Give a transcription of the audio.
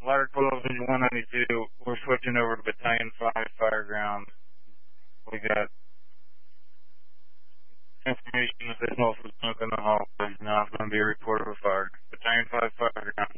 Ladder 12, Division 192. We're switching over to Battalion 5 Fireground. We got information that there's also smoke in the hallway. Now it's going to be a report of a fire. Battalion 5 Fireground.